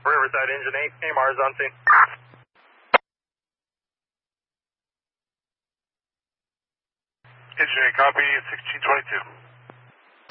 Riverside, Engine 8, AMR is on scene. Engine 8, copy, 1622.